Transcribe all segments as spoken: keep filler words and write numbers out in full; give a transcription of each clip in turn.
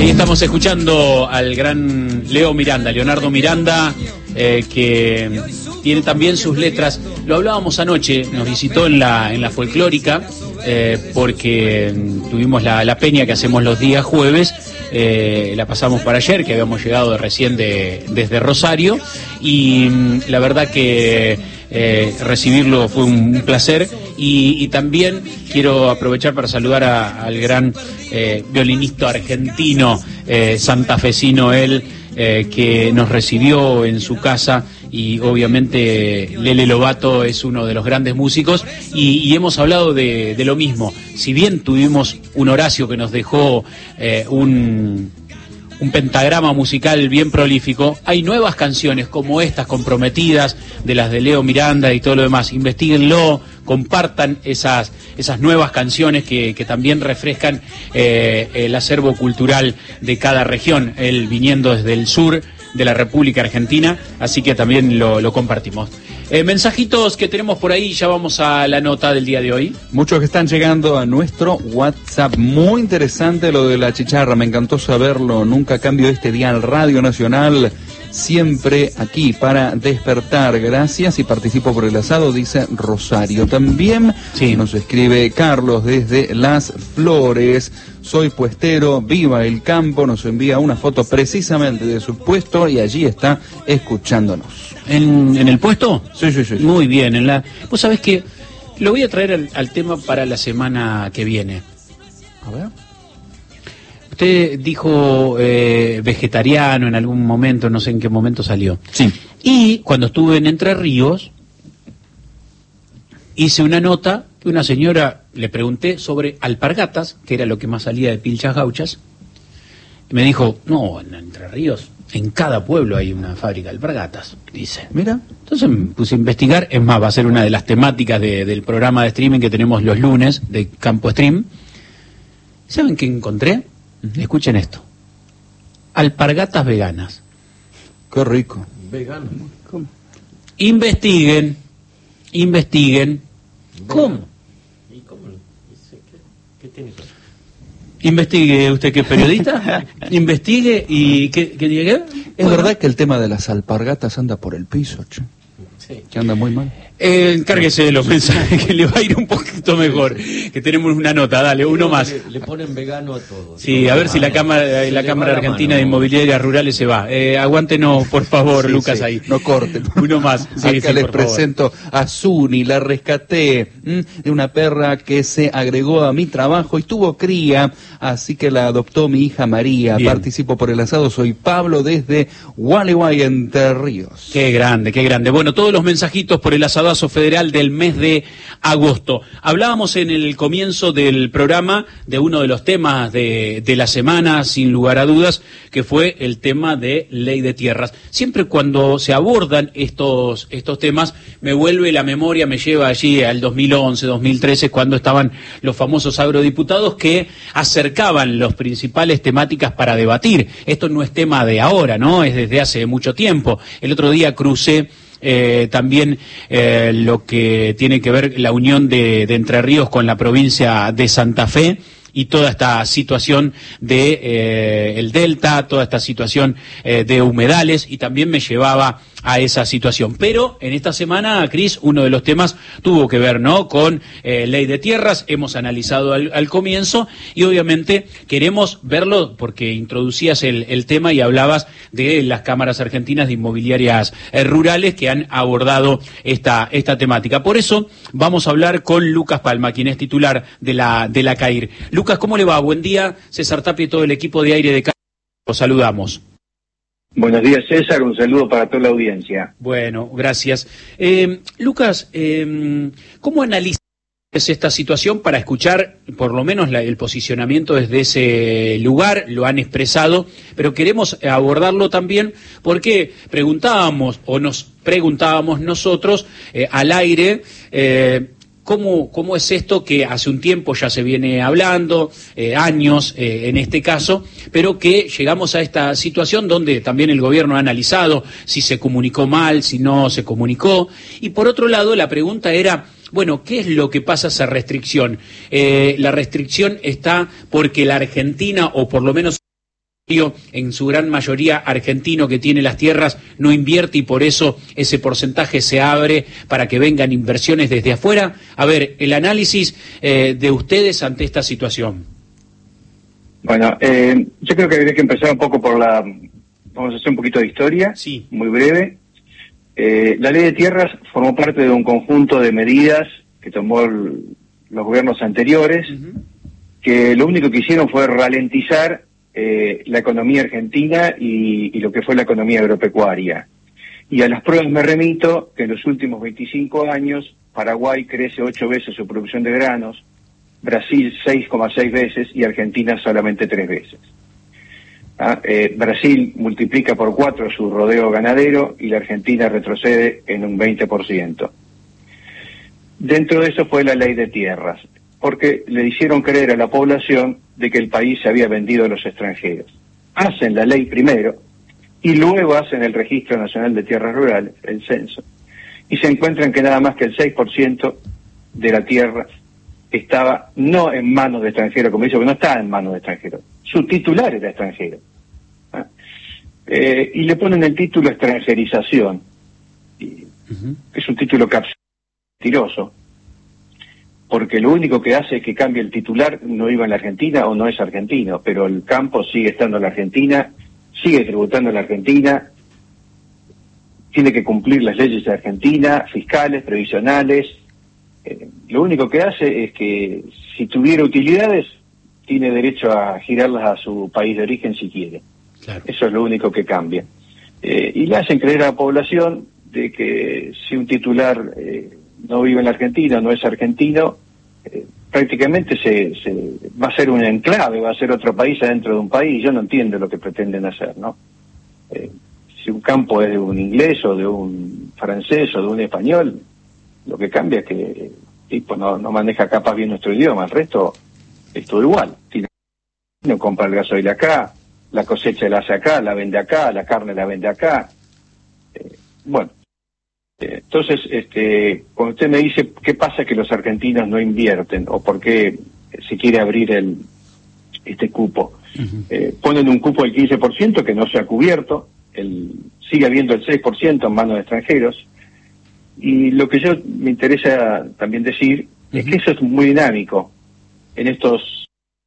Ahí estamos escuchando al gran Leo Miranda, Leonardo Miranda, eh, que tiene también sus letras. Lo hablábamos anoche, nos visitó en la en la folclórica, eh, porque tuvimos la, la peña que hacemos los días jueves. Eh, la pasamos para ayer, que habíamos llegado de recién de, desde Rosario, y la verdad que eh, recibirlo fue un, un placer, y, y también quiero aprovechar para saludar a, al gran eh, violinista argentino, eh, santafesino él, eh, que nos recibió en su casa. Y obviamente Lele Lobato es uno de los grandes músicos, y, y hemos hablado de, de lo mismo. Si bien tuvimos un Horacio que nos dejó eh, un, un pentagrama musical bien prolífico, hay nuevas canciones como estas, comprometidas, de las de Leo Miranda y todo lo demás. Investíguenlo, compartan esas, esas nuevas canciones que, que también refrescan eh, el acervo cultural de cada región, él viniendo desde el sur de la República Argentina, así que también lo, lo compartimos. Eh, mensajitos que tenemos por ahí, ya vamos a la nota del día de hoy. Muchos que están llegando a nuestro WhatsApp. Muy interesante lo de la chicharra, me encantó saberlo. Nunca cambio este dial Radio Nacional, siempre aquí para despertar. Gracias, y participo por el asado, dice Rosario. También sí. Nos escribe Carlos desde Las Flores. Soy puestero, viva el campo. Nos envía una foto precisamente de su puesto y allí está escuchándonos. ¿En, en el puesto? Sí, sí, sí. Muy bien. En la... Vos sabés que lo voy a traer al, al tema para la semana que viene. A ver. Usted dijo eh, vegetariano en algún momento, no sé en qué momento salió. Sí. Y cuando estuve en Entre Ríos, hice una nota que una señora le pregunté sobre alpargatas, que era lo que más salía de Pilchas Gauchas. Y me dijo, no, en Entre Ríos, en cada pueblo hay una fábrica de alpargatas, dice. Mira. Entonces me puse a investigar, es más, va a ser una de las temáticas de, del programa de streaming que tenemos los lunes, de Campo Stream. ¿Saben qué encontré? Uh-huh. Escuchen esto. Alpargatas veganas. Qué rico. Vegano. ¿Cómo? Investiguen, investiguen. ¿Cómo? ¿Y cómo? ¿Qué, qué tiene que ver? Investigue usted, que es periodista. Investigue y que, que diga. Es bueno, verdad que el tema de las alpargatas anda por el piso, che. Sí. Que anda muy mal. Eh, encárguese de los mensajes, que le va a ir un poquito mejor. Que tenemos una nota, dale, uno sí, más. Le, le ponen vegano a todos. Sí, a ver si la Cámara, la Cámara Argentina de Inmobiliarias Rurales se va. Eh, aguántenos, por favor, sí, Lucas, sí. Ahí. No corten. Uno más. Sí, Acá sí, les por presento favor. a Zuni, la rescaté ¿m? de una perra que se agregó a mi trabajo y tuvo cría, así que la adoptó mi hija María. Bien. Participo por el asado, soy Pablo desde Gualeguay, Entre Ríos. Qué grande, qué grande. Bueno, todos los mensajitos por el asadazo federal del mes de agosto. Hablábamos en el comienzo del programa de uno de los temas de, de la semana, sin lugar a dudas, que fue el tema de ley de tierras. Siempre cuando se abordan estos, estos temas, me vuelve la memoria, me lleva allí al dos mil once, dos mil trece, cuando estaban los famosos agrodiputados que acercaban las principales temáticas para debatir. Esto no es tema de ahora, ¿no? Es desde hace mucho tiempo. El otro día crucé Eh, también eh, lo que tiene que ver la unión de, de Entre Ríos con la provincia de Santa Fe y toda esta situación de eh, el delta, toda esta situación eh, de humedales, y también me llevaba a esa situación. Pero en esta semana, Cris, uno de los temas tuvo que ver, ¿no?, con eh, ley de tierras. Hemos analizado al, al comienzo y obviamente queremos verlo porque introducías el, el tema y hablabas de las cámaras argentinas de inmobiliarias eh, rurales que han abordado esta, esta temática. Por eso vamos a hablar con Lucas Palma, quien es titular de la, de la CAIR. Lucas, ¿cómo le va? Buen día. César Tapia y todo el equipo de Aire de CAIR. Los saludamos. Buenos días, César, un saludo para toda la audiencia. Bueno, gracias. Eh, Lucas, eh, ¿cómo analizas esta situación para escuchar por lo menos la, el posicionamiento desde ese lugar? Lo han expresado, pero queremos abordarlo también porque preguntábamos, o nos preguntábamos nosotros eh, al aire, eh, ¿Cómo, ¿Cómo es esto que hace un tiempo ya se viene hablando, eh, años eh, en este caso, pero que llegamos a esta situación donde también el gobierno ha analizado si se comunicó mal, si no se comunicó? Y por otro lado, la pregunta era, bueno, ¿qué es lo que pasa a esa restricción? Eh, la restricción está porque la Argentina, o por lo menos en su gran mayoría argentino que tiene las tierras, no invierte y por eso ese porcentaje se abre para que vengan inversiones desde afuera. A ver, el análisis eh, de ustedes ante esta situación. Bueno, eh, yo creo que habría que empezar un poco por la... Vamos a hacer un poquito de historia, sí. Muy breve. Eh, la ley de tierras formó parte de un conjunto de medidas que tomó el, los gobiernos anteriores, uh-huh. que lo único que hicieron fue ralentizar Eh, la economía argentina y, y lo que fue la economía agropecuaria. Y a las pruebas me remito que en los últimos veinticinco años Paraguay crece ocho veces su producción de granos, Brasil seis coma seis veces y Argentina solamente tres veces. ¿Ah? Eh, Brasil multiplica por cuatro su rodeo ganadero y la Argentina retrocede en un veinte por ciento. Dentro de eso fue la ley de tierras, porque le hicieron creer a la población de que el país se había vendido a los extranjeros. Hacen la ley primero y luego hacen el Registro Nacional de Tierras Rurales, el censo, y se encuentran que nada más que el seis por ciento de la tierra estaba no en manos de extranjeros, como dice, porque no estaba en manos de extranjeros, su titular era extranjero. ¿Ah? Eh, y le ponen el título extranjerización, y uh-huh. es un título capcioso, porque lo único que hace es que cambie el titular, no iba en la Argentina o no es argentino, pero el campo sigue estando en la Argentina, sigue tributando en la Argentina, tiene que cumplir las leyes de Argentina, fiscales, previsionales. Eh, lo único que hace es que si tuviera utilidades, tiene derecho a girarlas a su país de origen si quiere. Claro. Eso es lo único que cambia. Eh, y le hacen creer a la población de que si un titular eh, no vive en la Argentina, no es argentino, eh, prácticamente se, se va a ser un enclave, va a ser otro país adentro de un país. Yo no entiendo lo que pretenden hacer, ¿no? Eh, si un campo es de un inglés o de un francés o de un español, lo que cambia es que el tipo no, no maneja capaz bien nuestro idioma, el resto es todo igual. No compra el gasoil acá, la cosecha la hace acá, la vende acá, la carne la vende acá. Eh, bueno. Entonces, este, cuando usted me dice qué pasa que los argentinos no invierten o por qué se quiere abrir el este cupo, uh-huh. eh, ponen un cupo del quince por ciento que no se ha cubierto, el, sigue habiendo el seis por ciento en manos de extranjeros, y lo que yo me interesa también decir uh-huh. es que eso es muy dinámico. En estos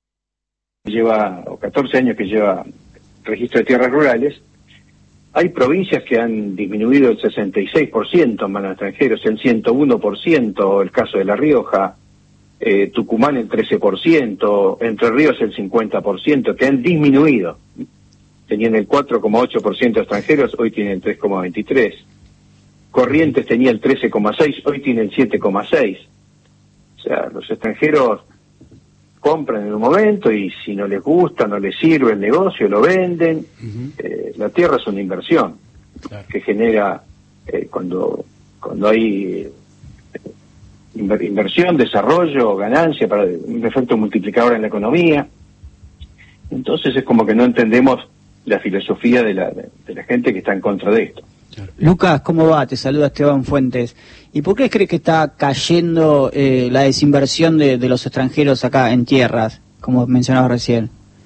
lleva o catorce años que lleva registro de tierras rurales, hay provincias que han disminuido el sesenta y seis por ciento en manos de extranjeros, el ciento uno por ciento, el caso de La Rioja, eh, Tucumán el trece por ciento, Entre Ríos el cincuenta por ciento, que han disminuido. Tenían el cuatro coma ocho por ciento de extranjeros, hoy tienen el tres coma veintitrés por ciento. Corrientes tenía el trece coma seis por ciento, hoy tiene el siete coma seis por ciento. O sea, los extranjeros compran en un momento y si no les gusta, no les sirve el negocio, lo venden. Uh-huh. Eh, la tierra es una inversión, claro, que genera, eh, cuando cuando hay eh, inver, inversión, desarrollo, ganancia, para un efecto multiplicador en la economía. Entonces es como que no entendemos la filosofía de la, de, de la gente que está en contra de esto. Claro. Lucas, ¿cómo va? Te saluda Esteban Fuentes. ¿Y por qué crees que está cayendo eh, la desinversión de, de los extranjeros acá en tierras, como mencionabas recién?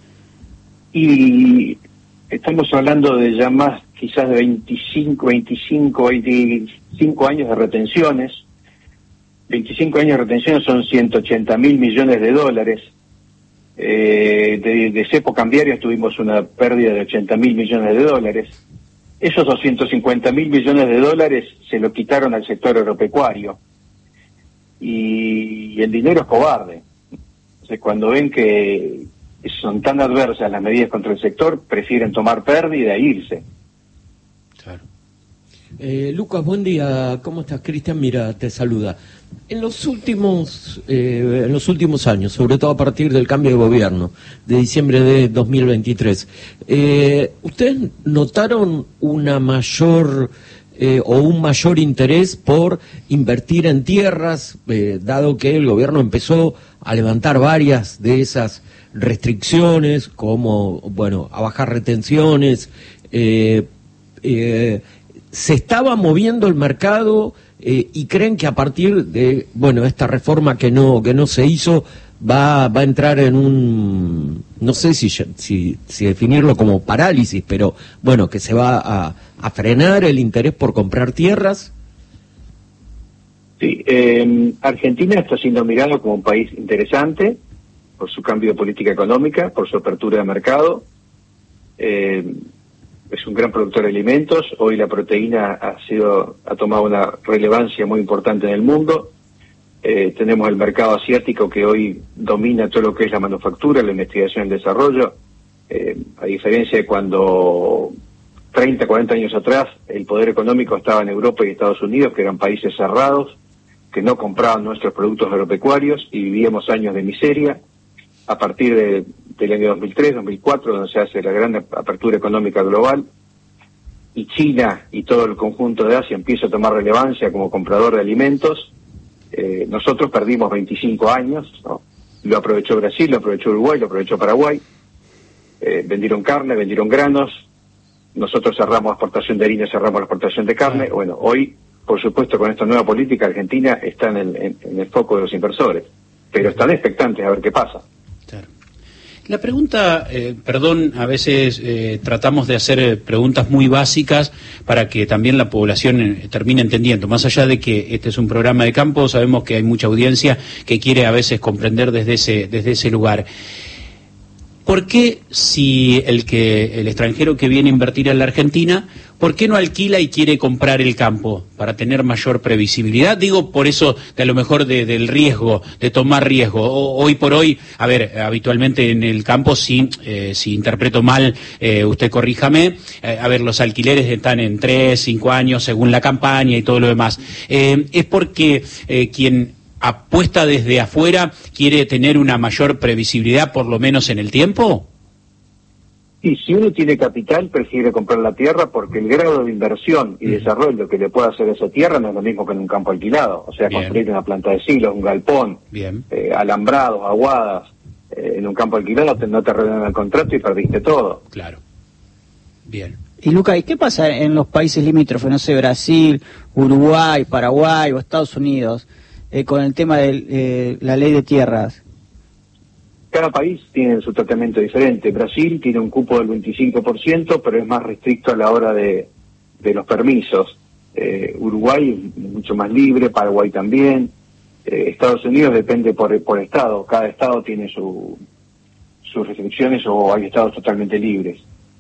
Y estamos hablando de ya más, quizás de veinticinco, veinticinco, veinticinco años de retenciones. veinticinco años de retenciones son ciento ochenta mil millones de dólares. Eh, de, de cepo cambiario tuvimos una pérdida de ochenta mil millones de dólares. Esos doscientos cincuenta mil millones de dólares se lo quitaron al sector agropecuario. Y el dinero es cobarde. Entonces, cuando ven que son tan adversas las medidas contra el sector, prefieren tomar pérdida e irse. Claro. Eh, Lucas, buen día. ¿Cómo estás? Cristian, mira, te saluda. En los últimos eh, en los últimos años, sobre todo a partir del cambio de gobierno de diciembre de dos mil veintitrés, eh, ¿ustedes notaron una mayor eh, o un mayor interés por invertir en tierras, eh, dado que el gobierno empezó a levantar varias de esas restricciones, como, bueno, a bajar retenciones? Eh, eh, ¿Se estaba moviendo el mercado eh, y creen que a partir de, bueno, esta reforma que no que no se hizo va va a entrar en un no sé si, si, si definirlo como parálisis, pero bueno, que se va a, a frenar el interés por comprar tierras. Sí, eh, Argentina está siendo mirado como un país interesante por su cambio de política económica, por su apertura de mercado. Eh, es un gran productor de alimentos. Hoy la proteína ha sido ha tomado una relevancia muy importante en el mundo. Eh, tenemos el mercado asiático que hoy domina todo lo que es la manufactura, la investigación y el desarrollo. Eh, a diferencia de cuando treinta, cuarenta años atrás el poder económico estaba en Europa y Estados Unidos, que eran países cerrados, que no compraban nuestros productos agropecuarios y vivíamos años de miseria. A partir de, del año dos mil tres, dos mil cuatro, donde se hace la gran apertura económica global, y China y todo el conjunto de Asia empieza a tomar relevancia como comprador de alimentos, eh, nosotros perdimos veinticinco años, ¿no? Lo aprovechó Brasil, lo aprovechó Uruguay, lo aprovechó Paraguay, eh, vendieron carne, vendieron granos, nosotros cerramos exportación de harina, cerramos la exportación de carne. Bueno, hoy, por supuesto, con esta nueva política, Argentina está en el, en, en el foco de los inversores, pero están expectantes a ver qué pasa. Claro. La pregunta, eh, perdón, a veces eh, tratamos de hacer eh, preguntas muy básicas para que también la población eh, termine entendiendo. Más allá de que este es un programa de campo, sabemos que hay mucha audiencia que quiere a veces comprender desde ese, desde ese lugar. ¿Por qué si el que el extranjero que viene a invertir en la Argentina, por qué no alquila y quiere comprar el campo para tener mayor previsibilidad? Digo por eso de a lo mejor de, del riesgo, de tomar riesgo. O, hoy por hoy, a ver, habitualmente en el campo, si, eh, si interpreto mal, eh, usted corríjame, eh, a ver, los alquileres están en tres, cinco años según la campaña y todo lo demás. Eh, es porque eh, quien apuesta desde afuera quiere tener una mayor previsibilidad, por lo menos en el tiempo. Y si uno tiene capital, prefiere comprar la tierra porque el grado de inversión y desarrollo que le puede hacer esa tierra no es lo mismo que en un campo alquilado. O sea, Bien. construir una planta de silos, un galpón, Bien. Eh, alambrados, aguadas. Eh, en un campo alquilado te, no te renuevan el contrato y perdiste todo. Claro. Bien. Y Luca, ¿y qué pasa en los países limítrofes? No sé, Brasil, Uruguay, Paraguay o Estados Unidos, eh, con el tema de eh, la ley de tierras. Cada país tiene su tratamiento diferente. Brasil tiene un cupo del veinticinco por ciento, pero es más restricto a la hora de, de los permisos. Eh, Uruguay es mucho más libre, Paraguay también. Eh, Estados Unidos depende por, por estado. Cada estado tiene su, sus restricciones o hay estados totalmente libres.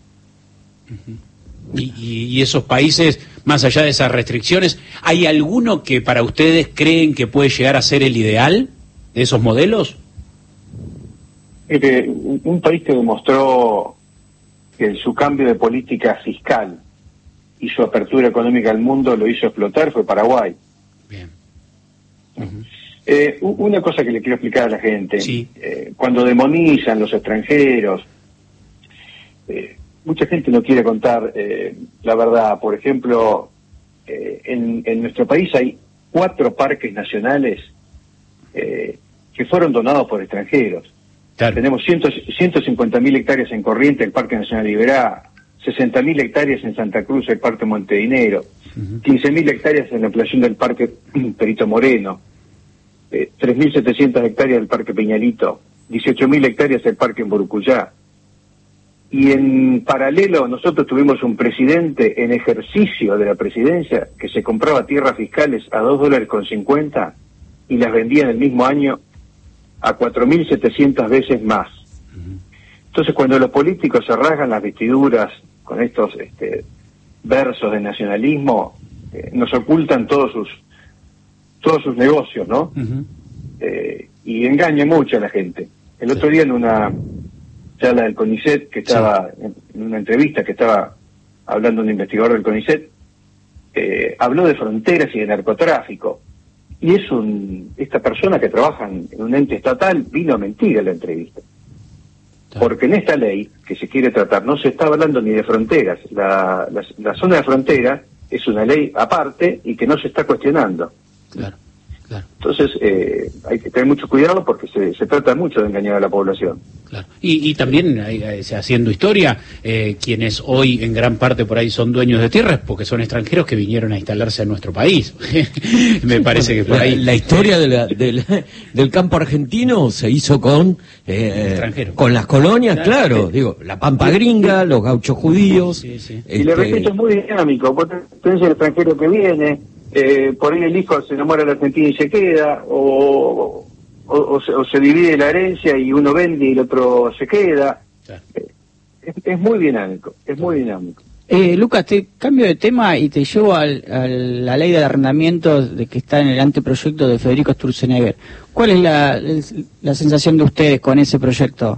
Uh-huh. Y, y esos países, más allá de esas restricciones, ¿hay alguno que para ustedes creen que puede llegar a ser el ideal de esos modelos? Eh, un país que demostró que su cambio de política fiscal y su apertura económica al mundo lo hizo explotar fue Paraguay. Bien. Uh-huh. Eh, una cosa que le quiero explicar a la gente, sí. eh, cuando demonizan los extranjeros, eh, mucha gente no quiere contar eh, la verdad. Por ejemplo, eh, en, en nuestro país hay cuatro parques nacionales eh, que fueron donados por extranjeros. Claro. Tenemos ciento cincuenta mil hectáreas en Corrientes, el Parque Nacional Iberá, sesenta mil hectáreas en Santa Cruz, el Parque Montedinero, uh-huh. quince mil hectáreas en la ampliación del Parque Perito Moreno, eh, tres mil setecientas hectáreas del Parque Peñalito, dieciocho mil hectáreas del Parque en Borucuyá. Y en paralelo nosotros tuvimos un presidente en ejercicio de la presidencia que se compraba tierras fiscales a dos dólares con cincuenta y las vendía en el mismo año a cuatro mil setecientas veces más. Uh-huh. Entonces, cuando los políticos se rasgan las vestiduras con estos este, versos de nacionalismo, eh, nos ocultan todos sus todos sus negocios, ¿no? Uh-huh. Eh, y engaña mucho a la gente. El sí. otro día en una charla del CONICET, que estaba sí. en, en una entrevista que estaba hablando un investigador del CONICET, eh, habló de fronteras y de narcotráfico. Y es un esta persona que trabaja en, en un ente estatal vino a mentir en la entrevista. Porque en esta ley que se quiere tratar no se está hablando ni de fronteras. La, la, la zona de frontera es una ley aparte y que no se está cuestionando. Claro. Claro. Entonces, eh, hay que tener mucho cuidado porque se, se trata mucho de engañar a la población. Claro. Y, y también, eh, haciendo historia, eh, quienes hoy en gran parte por ahí son dueños de tierras, porque son extranjeros que vinieron a instalarse en nuestro país. Me parece que por ahí... La, la historia de la, de la, del campo argentino se hizo con eh, con las colonias, claro, claro, digo, la Pampa Gringa, los gauchos judíos... Sí, sí. Y le repito, es muy dinámico. Vos tenés el extranjero que viene... Eh, por ahí el hijo se enamora de la Argentina y se queda, o, o, o, se, o se divide la herencia y uno vende y el otro se queda. Claro. Eh, es, es muy dinámico, es muy dinámico. Eh, Lucas, te cambio de tema y te llevo al, a la ley de arrendamientos de que está en el anteproyecto de Federico Sturzenegger. ¿Cuál es la, la sensación de ustedes con ese proyecto?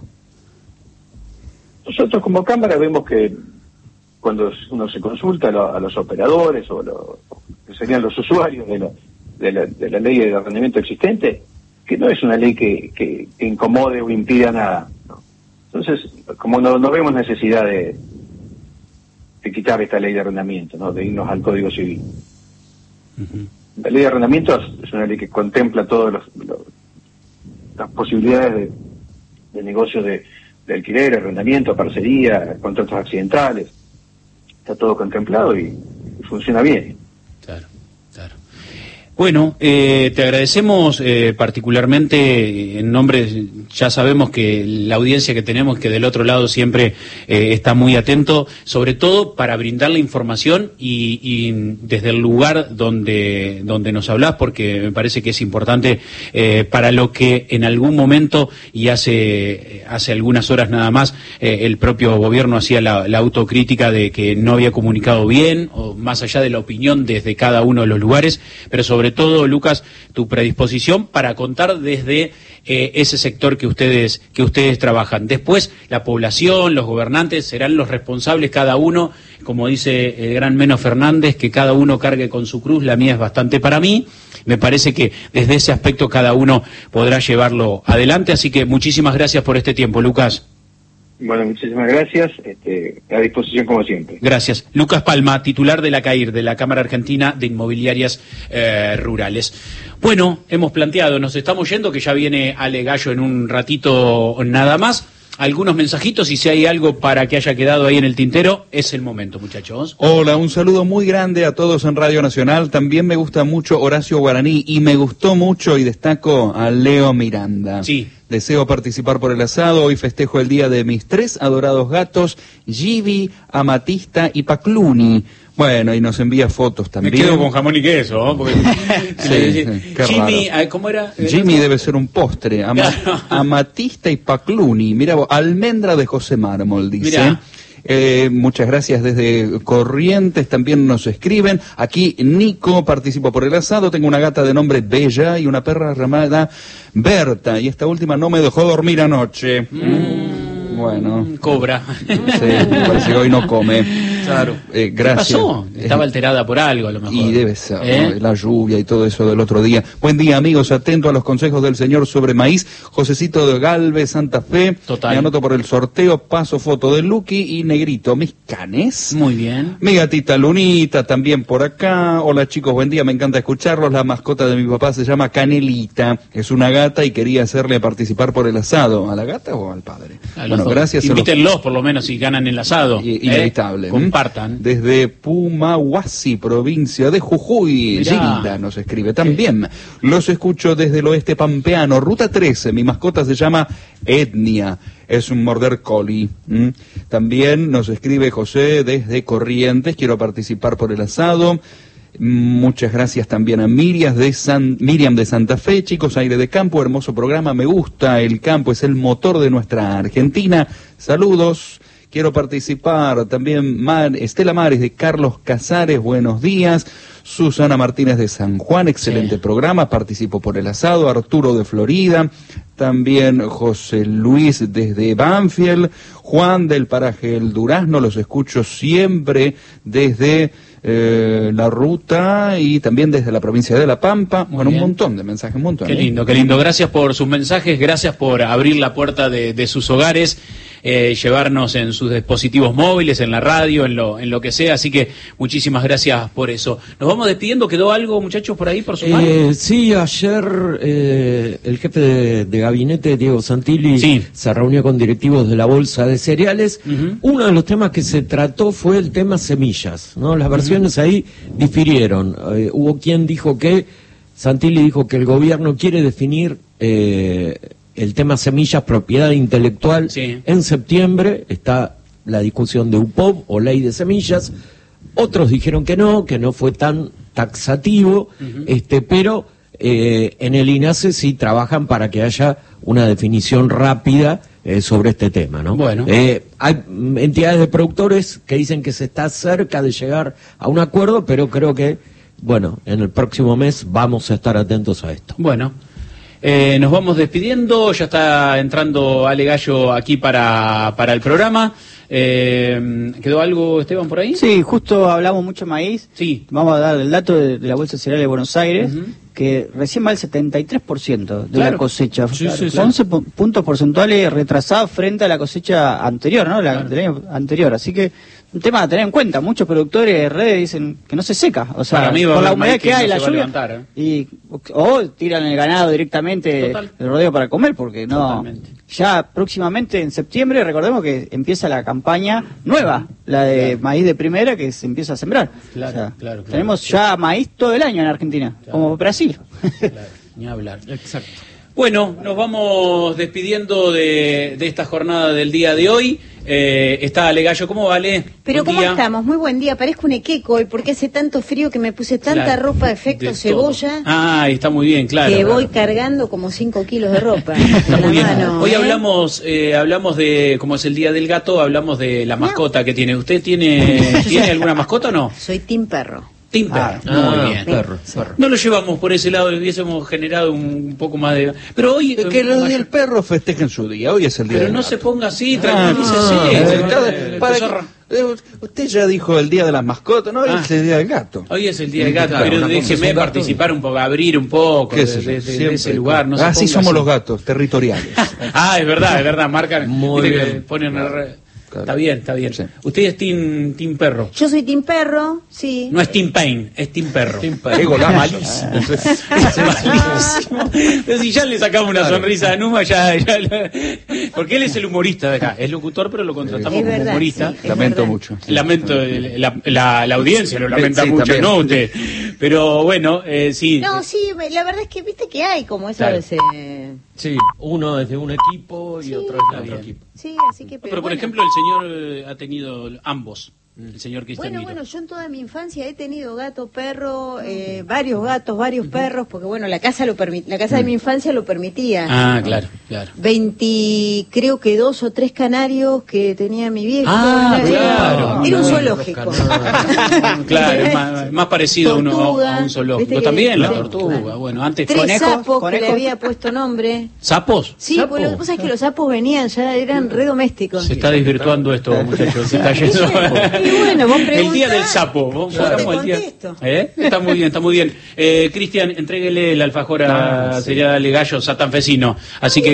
Nosotros como Cámara vemos que cuando uno se consulta a, lo, a los operadores o lo, que serían los usuarios de la, de, la, de la ley de arrendamiento existente, que no es una ley que, que, que incomode o impida nada, ¿no? Entonces, como no, no vemos necesidad de, de quitar esta ley de arrendamiento, ¿no? De irnos al Código Civil. Uh-huh. La ley de arrendamiento es una ley que contempla todas las posibilidades de, de negocio de, de alquiler, arrendamiento, parcería, contratos accidentales. Está todo contemplado y, y funciona bien. Claro, claro. Bueno, eh, te agradecemos eh, particularmente en nombre, ya sabemos que la audiencia que tenemos, que del otro lado siempre eh, está muy atento, sobre todo para brindar la información y, y desde el lugar donde, donde nos hablás, porque me parece que es importante eh, para lo que en algún momento y hace, hace algunas horas nada más eh, el propio gobierno hacía la, la autocrítica de que no había comunicado bien, o más allá de la opinión desde cada uno de los lugares, pero sobre Sobre todo, Lucas, tu predisposición para contar desde eh, ese sector que ustedes que ustedes trabajan. Después, la población, los gobernantes serán los responsables cada uno, como dice el gran Meno Fernández, que cada uno cargue con su cruz. La mía es bastante para mí. Me parece que desde ese aspecto cada uno podrá llevarlo adelante. Así que muchísimas gracias por este tiempo, Lucas. Bueno, muchísimas gracias, este, a disposición como siempre. Gracias. Lucas Palma, titular de la CAIR, de la Cámara Argentina de Inmobiliarias eh, Rurales. Bueno, hemos planteado, nos estamos yendo, que ya viene Ale Gallo en un ratito nada más. Algunos mensajitos, y si hay algo para que haya quedado ahí en el tintero, es el momento, muchachos. Hola, un saludo muy grande a todos en Radio Nacional. También me gusta mucho Horacio Guaraní y me gustó mucho y destaco a Leo Miranda. Sí. Deseo participar por el asado. Hoy festejo el día de mis tres adorados gatos, Gibi, Amatista y Pacluni. Bueno, y nos envía fotos también. Me quedo con jamón y queso, ¿no? Porque sí, sí, qué Jimmy, raro. ¿cómo era? Jimmy debe ser un postre. Ama, claro. Amatista y Pacluni. Mira vos, almendra de José Mármol, dice. Mirá. Eh, muchas gracias desde Corrientes, también nos escriben. Aquí Nico, participo por el asado, tengo una gata de nombre Bella y una perra llamada Berta, y esta última no me dejó dormir anoche. Mm, bueno. Cobra. Sí, me parece que hoy no come. Claro. Eh, gracias. ¿Qué pasó? Estaba alterada por algo, a lo mejor. Y debe ser, ¿Eh? ¿no? La lluvia y todo eso del otro día. Buen día, amigos, atento a los consejos del señor sobre maíz. Josecito de Galvez, Santa Fe. Total. Me anoto por el sorteo, paso foto de Lucky y Negrito. Mis canes. Muy bien. Mi gatita Lunita también por acá. Hola, chicos, buen día, me encanta escucharlos. La mascota de mi papá se llama Canelita. Es una gata y quería hacerle participar por el asado. ¿A la gata o al padre? A bueno, dos. Gracias. Invítenlos, los... por lo menos, si ganan el asado. I inevitable. ¿Eh? Compartan. Desde Pumahuasi, provincia de Jujuy. Gilda nos escribe también. Los escucho desde el oeste pampeano, ruta trece. Mi mascota se llama Etnia. Es un border collie. ¿Mm? También nos escribe José desde Corrientes. Quiero participar por el asado. Muchas gracias también a Miriam de, San, Miriam de Santa Fe. Chicos, aire de campo, hermoso programa. Me gusta. El campo es el motor de nuestra Argentina. Saludos. Quiero participar también. Mar, Estela Mares de Carlos Casares, buenos días. Susana Martínez de San Juan, excelente sí. programa, participo por el asado. Arturo de Florida, también José Luis desde Banfield. Juan del paraje El Durazno, los escucho siempre desde eh, la ruta y también desde la provincia de La Pampa. Muy bueno, bien. Un montón de mensajes, un montón. Qué ¿eh? lindo, qué lindo. Gracias por sus mensajes, gracias por abrir la puerta de, de sus hogares. eh, llevarnos en sus dispositivos móviles, en la radio, en lo, en lo que sea, así que muchísimas gracias por eso. Nos vamos despidiendo, ¿quedó algo, muchachos, por ahí, por sumar? Eh, sí, ayer eh, el jefe de, de gabinete, Diego Santilli, sí. se reunió con directivos de la Bolsa de Cereales. Uh-huh. Uno de los temas que se trató fue el tema semillas, ¿no? Las versiones uh-huh. ahí difirieron. Eh, hubo quien dijo que, Santilli dijo que el gobierno quiere definir eh, el tema semillas, propiedad intelectual, sí. en septiembre. Está la discusión de U P O B o ley de semillas. Otros dijeron que no, que no fue tan taxativo, uh-huh. este, pero eh, en el INASE sí trabajan para que haya una definición rápida eh, sobre este tema, ¿no? Bueno. Eh, hay entidades de productores que dicen que se está cerca de llegar a un acuerdo, pero creo que, bueno, en el próximo mes vamos a estar atentos a esto. Bueno. Eh, nos vamos despidiendo, ya está entrando Ale Gallo aquí para, para el programa. Eh, ¿Quedó algo, Esteban, por ahí? Sí, justo hablamos mucho de maíz. Sí. Vamos a dar el dato de, de la Bolsa Cereal de Buenos Aires, uh-huh. que recién va el setenta y tres por ciento de claro. la cosecha. Sí, claro, sí, claro. once puntos porcentuales retrasados frente a la cosecha anterior, ¿no? La claro. del año anterior. Así que un tema a tener en cuenta. Muchos productores de redes dicen que no se seca. O sea, por la humedad que hay, que la lluvia. Levantar, ¿eh? Y, o tiran el ganado directamente Total. el rodeo para comer, porque no. Totalmente. Ya próximamente en septiembre, recordemos que empieza la campaña nueva, la de claro. maíz de primera, que se empieza a sembrar. Claro, o sea, claro, claro. Tenemos ya maíz todo el año en Argentina, claro. como Brasil. Claro, ni hablar. Exacto. Bueno, nos vamos despidiendo de, de esta jornada del día de hoy. Eh, está Ale Gallo, ¿cómo vale? Pero buen ¿cómo día. estamos? Muy buen día, parezco un equeco hoy porque hace tanto frío que me puse tanta claro, ropa de efecto de cebolla. Todo. Ah, está muy bien, claro. Que claro. voy cargando como cinco kilos de ropa. Está muy bien. Mano, Hoy ¿eh? hablamos eh, hablamos de, como es el Día del Gato, hablamos de la mascota no. que tiene. ¿Usted tiene tiene alguna mascota o no? Soy team perro. Team perro. Ah, muy bien. Perro, perro. No lo llevamos por ese lado, hubiésemos generado un poco más de... Pero hoy... Es que los del perro festejen su día, hoy es el día Pero del no gato. se ponga así, Ah, tranquilícese. no, no, para que, usted ya dijo el día de las mascotas, ¿no? Hoy Ah. es el día del gato. Hoy es el Día del Gato, Claro, pero una cosa déjeme es un gato. participar un poco, abrir un poco de, ¿Qué sé yo? de- de- de Siempre. ese lugar. No se Así ponga somos así. los gatos, territoriales. Ah, es verdad, es verdad, marcan. Muy viste que bien. ponen el re- Claro. Está bien, está bien. Sí. Usted es team, team Perro. Yo soy team perro, sí. No es Team Pain, es Team Perro. Qué golazo. Malísimo. Malísimo. Pero si ya le sacamos una Claro. sonrisa a Numa, ya, ya la- porque él es el humorista de acá. Es locutor, pero lo contratamos Es como verdad, humorista. sí, es Lamento verdad. mucho. Lamento, eh, la, la, la audiencia lo lamenta Sí, mucho, también. no usted. Pero bueno, eh, sí. No, sí, me- la verdad es que viste que hay como eso Claro. de ese... Sí, uno es de un equipo y Sí, otro es de está otro bien. equipo. Sí, así que... Pero, por bueno. ejemplo, el señor eh, ha tenido ambos. El señor Cristian Bueno, Miro. bueno, yo en toda mi infancia he tenido gato, perro, eh, varios gatos, varios perros, porque bueno, la casa lo permi- la casa de mi infancia lo permitía. Ah, claro, claro. Veinte, creo que dos o tres canarios que tenía mi viejo. Ah, era, claro. era un Ah, zoológico. los canarios. Claro, es más, más parecido a, uno, Tortuga, a un zoológico. viste que- También la sí, tortuga. claro. Bueno, antes Tres ¿Conejos? sapos que ¿Conejos? le había puesto nombre. ¿Sapos? Sí, porque lo que pasa es que los sapos venían, ya eran re domésticos. Se está desvirtuando esto, muchachos. Se está Y yendo. bueno, vos El día preguntás, del sapo. Vos yo te hagamos el día- contesto. ¿Eh? Está muy bien, está muy bien. Eh, Cristian, entréguele el alfajor a Cereal Gallo Satanfesino. Así que